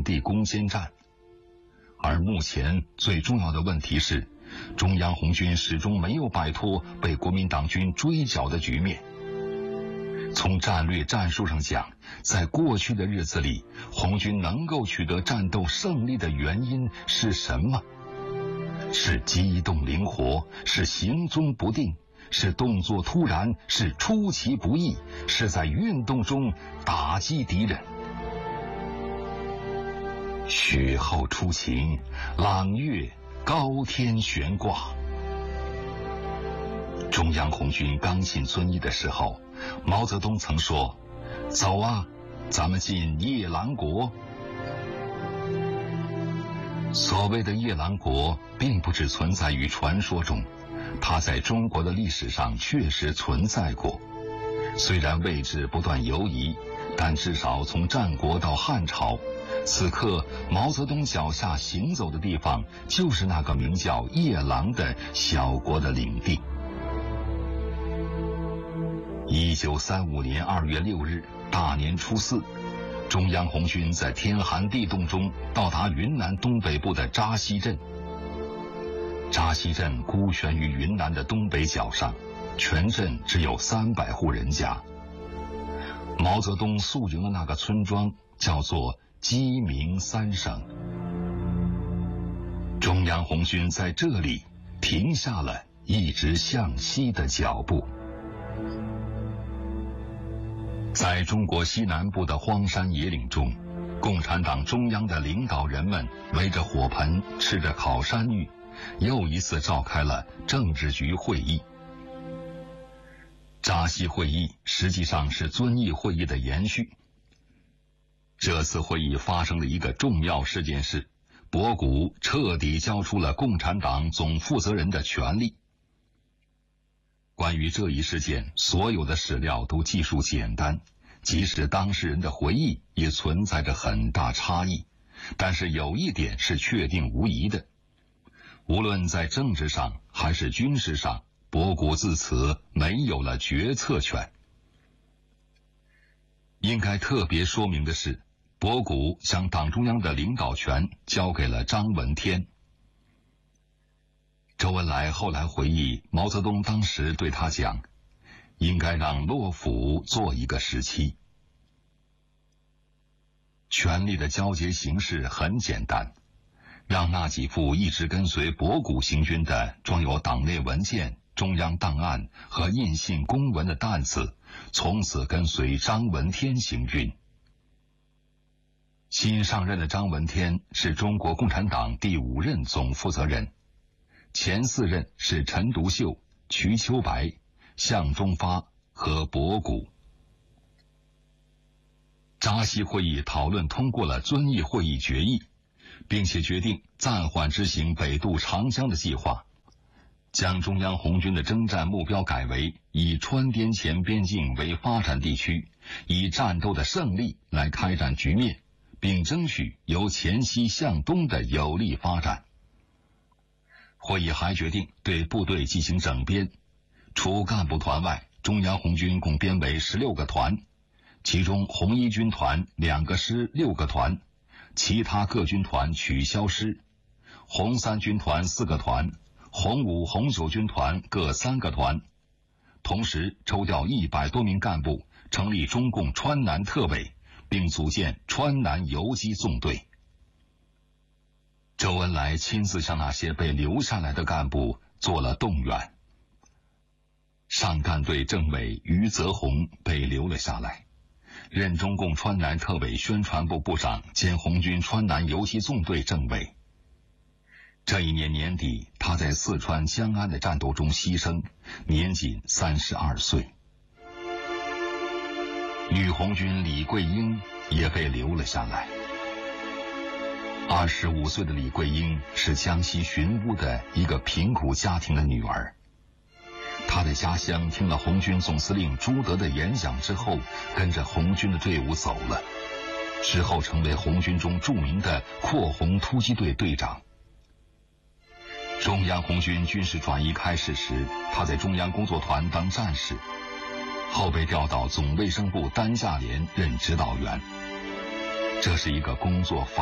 地攻坚战。而目前最重要的问题是，中央红军始终没有摆脱被国民党军追剿的局面。从战略战术上讲，在过去的日子里，红军能够取得战斗胜利的原因是什么？是机动灵活，是行踪不定，是动作突然，是出其不意，是在运动中打击敌人。雪后初晴，朗月高天悬挂。中央红军刚进遵义的时候，毛泽东曾说：“走啊，咱们进夜郎国。”所谓的夜郎国并不只存在于传说中，它在中国的历史上确实存在过。虽然位置不断游移，但至少从战国到汉朝，此刻毛泽东脚下行走的地方就是那个名叫夜郎的小国的领地。1935年2月6日，大年初四，中央红军在天寒地冻中到达云南东北部的扎西镇。扎西镇孤悬于云南的东北角上，全镇只有300户人家。毛泽东宿营的那个村庄叫做鸡鸣三省。中央红军在这里停下了一直向西的脚步。在中国西南部的荒山野岭中，共产党中央的领导人们围着火盆，吃着烤山芋，又一次召开了政治局会议。扎西会议实际上是遵义会议的延续。这次会议发生的一个重要事件是，博古彻底交出了共产党总负责人的权力。关于这一事件，所有的史料都记述简单，即使当事人的回忆也存在着很大差异。但是有一点是确定无疑的，无论在政治上还是军事上，博古自此没有了决策权。应该特别说明的是，博古将党中央的领导权交给了张闻天。周恩来后来回忆，毛泽东当时对他讲，应该让洛甫做一个时期。权力的交接形式很简单，让那几副一直跟随博古行军的装有党内文件、中央档案和印信公文的担子，从此跟随张闻天行军。新上任的张闻天是中国共产党第5任总负责人，前4任是陈独秀、瞿秋白、向忠发和博古。扎西会议讨论通过了遵义会议决议，并且决定暂缓执行北渡长江的计划，将中央红军的征战目标改为以川滇黔边境为发展地区，以战斗的胜利来开展局面，并争取由黔西向东的有利发展。会议还决定对部队进行整编，除干部团外，中央红军共编为16个团，其中红一军团2个师6个团，其他各军团取消师，红3军团4个团，红5、红9军团各3个团。同时抽调100多名干部，成立中共川南特委，并组建川南游击纵队。周恩来亲自向那些被留下来的干部做了动员。上干队政委余则红被留了下来，任中共川南特委宣传部部长兼红军川南游击纵队政委。这一年年底，他在四川江安的战斗中牺牲，年仅32岁。女红军李桂英也被留了下来。25岁的李桂英是江西寻乌的一个贫苦家庭的女儿。她的家乡听了红军总司令朱德的演讲之后，跟着红军的队伍走了，之后成为红军中著名的扩红突击队队长。中央红军军事转移开始时，他在中央工作团当战士，后被调到总卫生部担架连任指导员。这是一个工作